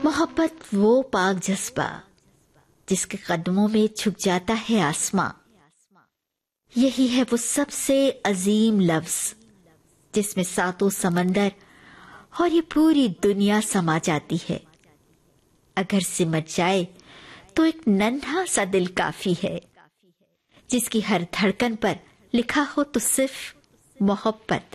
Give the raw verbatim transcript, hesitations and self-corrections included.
मोहब्बत वो पाक जज्बा जिसके कदमों में झुक जाता है आसमां। यही है वो सबसे अजीम लफ्ज जिसमें सातों समंदर और ये पूरी दुनिया समा जाती है। अगर सिमट जाए तो एक नन्हा सा दिल काफी है, जिसकी हर धड़कन पर लिखा हो तो सिर्फ मोहब्बत।